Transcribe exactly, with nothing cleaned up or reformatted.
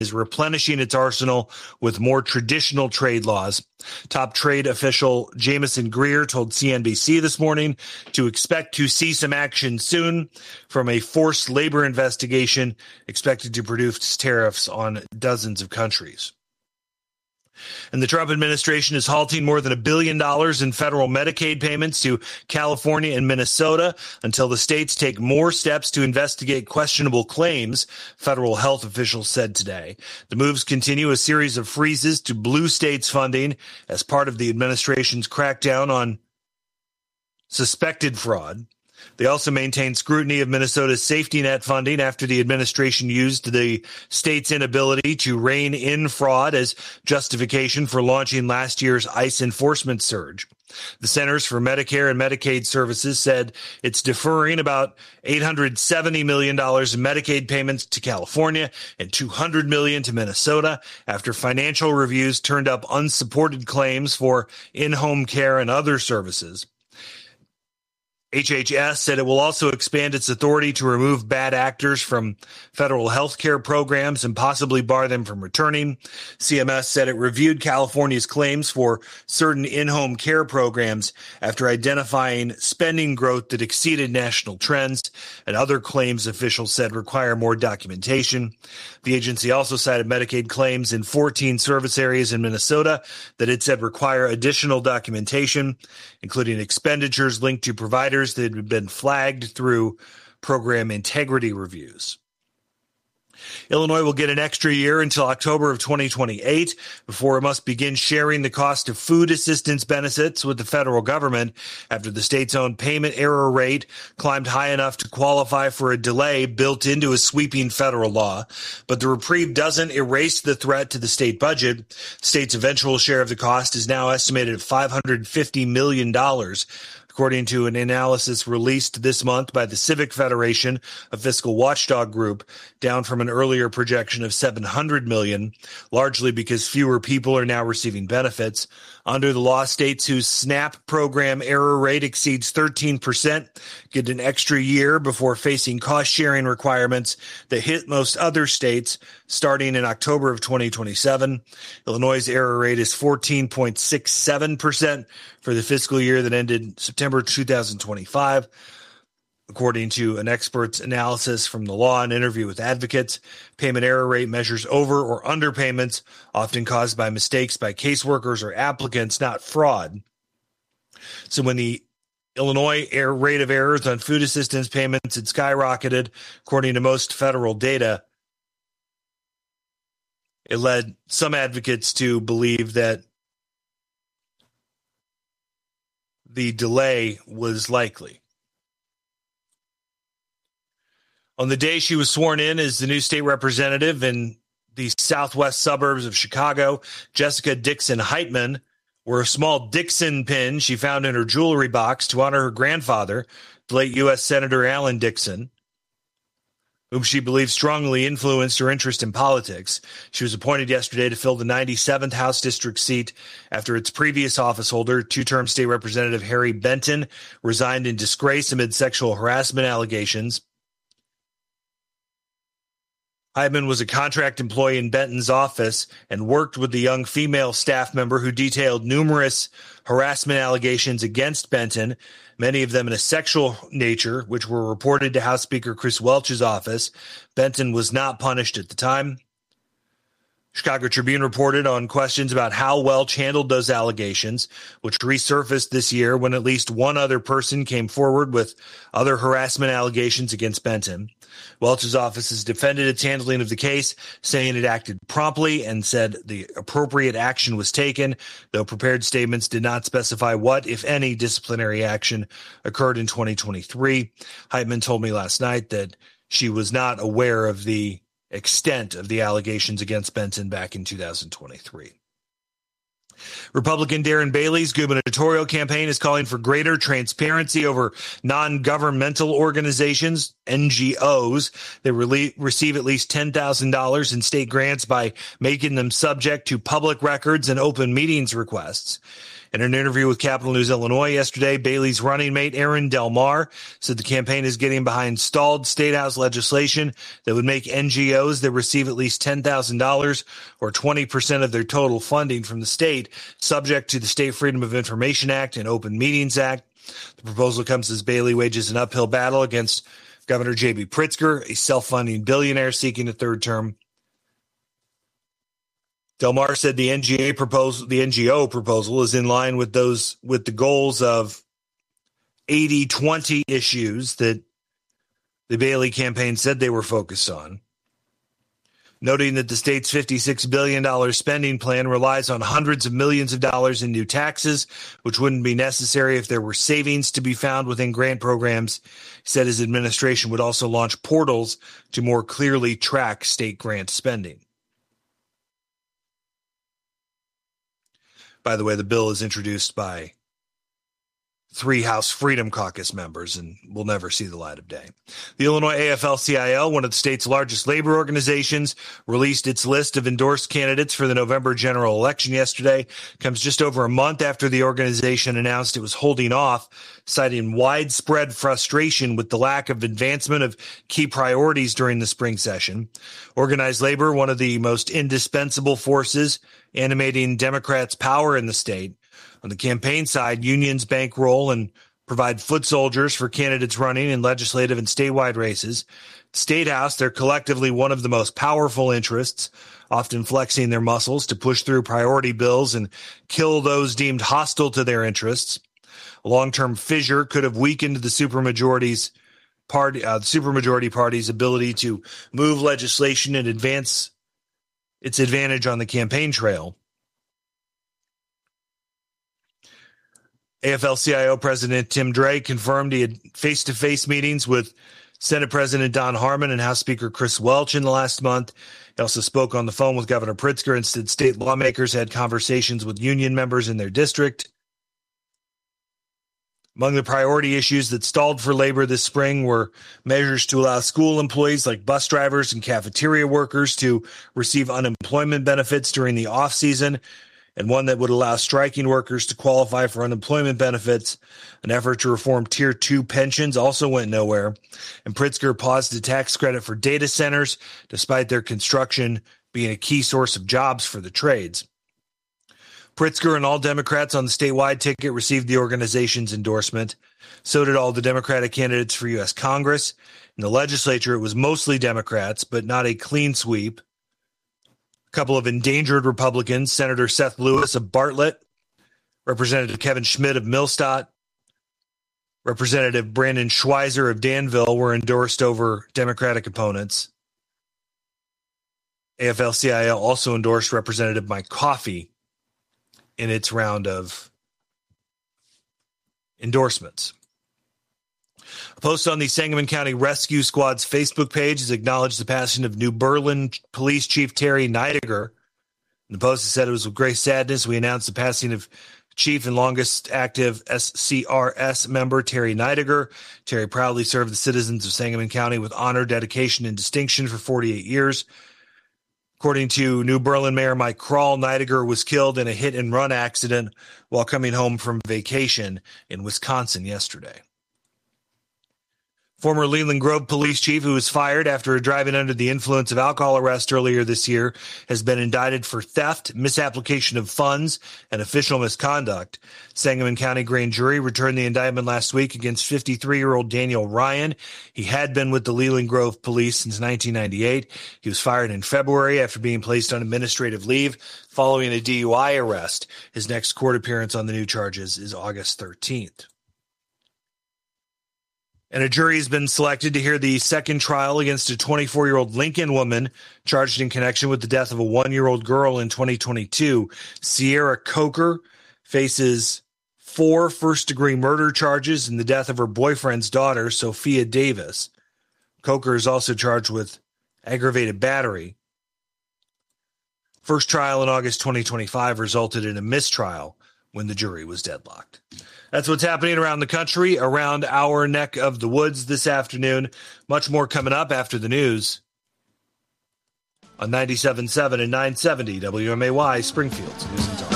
is replenishing its arsenal with more traditional trade laws. Top trade official Jamieson Greer told C N B C this morning to expect to see some action soon from a forced labor investigation expected to produce tariffs on dozens of countries. And the Trump administration is halting more than a billion dollars in federal Medicaid payments to California and Minnesota until the states take more steps to investigate questionable claims, federal health officials said today. The moves continue a series of freezes to blue states' funding as part of the administration's crackdown on suspected fraud. They also maintain scrutiny of Minnesota's safety net funding after the administration used the state's inability to rein in fraud as justification for launching last year's ICE enforcement surge. The Centers for Medicare and Medicaid Services said it's deferring about eight hundred seventy million dollars in Medicaid payments to California and two hundred million dollars to Minnesota after financial reviews turned up unsupported claims for in-home care and other services. H H S said it will also expand its authority to remove bad actors from federal health care programs and possibly bar them from returning. C M S said it reviewed California's claims for certain in-home care programs after identifying spending growth that exceeded national trends, and other claims officials said require more documentation. The agency also cited Medicaid claims in fourteen service areas in Minnesota that it said require additional documentation, including expenditures linked to providers that had been flagged through program integrity reviews. Illinois will get an extra year until October of twenty twenty-eight before it must begin sharing the cost of food assistance benefits with the federal government after the state's own payment error rate climbed high enough to qualify for a delay built into a sweeping federal law. But the reprieve doesn't erase the threat to the state budget. The state's eventual share of the cost is now estimated at five hundred fifty million dollars. According to an analysis released this month by the Civic Federation, a fiscal watchdog group, down from an earlier projection of seven hundred million dollars, largely because fewer people are now receiving benefits. Under the law, states whose SNAP program error rate exceeds thirteen percent get an extra year before facing cost-sharing requirements that hit most other states starting in October of twenty twenty-seven. Illinois' error rate is fourteen point six seven percent for the fiscal year that ended September two thousand twenty-five. According to an expert's analysis from the law and interview with advocates, payment error rate measures over or underpayments, often caused by mistakes by caseworkers or applicants, not fraud. So when the Illinois error rate of errors on food assistance payments had skyrocketed, according to most federal data, it led some advocates to believe that the delay was likely. On the day she was sworn in as the new state representative in the southwest suburbs of Chicago, Jessica Dixon Heitman wore a small Dixon pin she found in her jewelry box to honor her grandfather, the late U S Senator Alan Dixon, whom she believes strongly influenced her interest in politics. She was appointed yesterday to fill the ninety-seventh House District seat after its previous officeholder, two-term state representative Harry Benton, resigned in disgrace amid sexual harassment allegations. Heitman was a contract employee in Benton's office and worked with the young female staff member who detailed numerous harassment allegations against Benton, many of them in a sexual nature, which were reported to House Speaker Chris Welch's office. Benton was not punished at the time. Chicago Tribune reported on questions about how Welch handled those allegations, which resurfaced this year when at least one other person came forward with other harassment allegations against Benton. Welch's office has defended its handling of the case, saying it acted promptly and said the appropriate action was taken, though prepared statements did not specify what, if any, disciplinary action occurred in twenty twenty-three. Heitman told me last night that she was not aware of the extent of the allegations against Benton back in two thousand twenty-three. Republican Darren Bailey's gubernatorial campaign is calling for greater transparency over non-governmental organizations N G Os that re- receive at least ten thousand dollars in state grants by making them subject to public records and open meetings requests. In an interview with Capital News Illinois yesterday, Bailey's running mate Aaron Del Mar said the campaign is getting behind stalled State House legislation that would make N G Os that receive at least ten thousand dollars or twenty percent of their total funding from the state subject to the State Freedom of Information Act and Open Meetings Act. The proposal comes as Bailey wages an uphill battle against Governor J B Pritzker, a self-funding billionaire seeking a third term. Del Mar said the N G A proposal, the N G O proposal is in line with those with the goals of eighty twenty issues that the Bailey campaign said they were focused on, noting that the state's fifty-six billion dollars spending plan relies on hundreds of millions of dollars in new taxes, which wouldn't be necessary if there were savings to be found within grant programs. He said his administration would also launch portals to more clearly track state grant spending. By the way, the bill is introduced by three House Freedom Caucus members and will never see the light of day. The Illinois A F L C I L, one of the state's largest labor organizations, released its list of endorsed candidates for the November general election yesterday. Comes just over a month after the organization announced it was holding off, citing widespread frustration with the lack of advancement of key priorities during the spring session. Organized labor, one of the most indispensable forces animating Democrats' power in the state. On the campaign side, unions bankroll and provide foot soldiers for candidates running in legislative and statewide races. State House, they're collectively one of the most powerful interests, often flexing their muscles to push through priority bills and kill those deemed hostile to their interests. A long-term fissure could have weakened the supermajority's party, uh, supermajority party's ability to move legislation and advance its advantage on the campaign trail. A F L C I O President Tim Dray confirmed he had face-to-face meetings with Senate President Don Harmon and House Speaker Chris Welch in the last month. He also spoke on the phone with Governor Pritzker and said state lawmakers had conversations with union members in their district. Among the priority issues that stalled for labor this spring were measures to allow school employees like bus drivers and cafeteria workers to receive unemployment benefits during the off-season, and one that would allow striking workers to qualify for unemployment benefits. An effort to reform Tier two pensions also went nowhere, and Pritzker paused the tax credit for data centers, despite their construction being a key source of jobs for the trades. Pritzker and all Democrats on the statewide ticket received the organization's endorsement. So did all the Democratic candidates for U S Congress. In the legislature, it was mostly Democrats, but not a clean sweep. A couple of endangered Republicans, Senator Seth Lewis of Bartlett, Representative Kevin Schmidt of Millstadt, Representative Brandon Schweizer of Danville were endorsed over Democratic opponents. A F L C I L also endorsed Representative Mike Coffey in its round of endorsements. A post on the Sangamon County Rescue Squad's Facebook page has acknowledged the passing of New Berlin Police Chief Terry Neidiger. The post said it was with great sadness we announced the passing of Chief and longest active S C R S member Terry Neidiger. Terry proudly served the citizens of Sangamon County with honor, dedication, and distinction for forty-eight years. According to New Berlin Mayor Mike Kroll, Neidiger was killed in a hit-and-run accident while coming home from vacation in Wisconsin yesterday. Former Leland Grove police chief who was fired after a driving under the influence of alcohol arrest earlier this year has been indicted for theft, misapplication of funds, and official misconduct. Sangamon County grand jury returned the indictment last week against fifty-three-year-old Daniel Ryan. He had been with the Leland Grove police since nineteen ninety-eight. He was fired in February after being placed on administrative leave following a D U I arrest. His next court appearance on the new charges is August thirteenth. And a jury has been selected to hear the second trial against a twenty-four-year-old Lincoln woman charged in connection with the death of a one-year-old girl in twenty twenty-two. Sierra Coker faces four first-degree murder charges in the death of her boyfriend's daughter, Sophia Davis. Coker is also charged with aggravated battery. First trial in August twenty twenty-five resulted in a mistrial when the jury was deadlocked. That's what's happening around the country, around our neck of the woods this afternoon. Much more coming up after the news on ninety-seven point seven and nine seventy W M A Y, Springfield's News and Talk.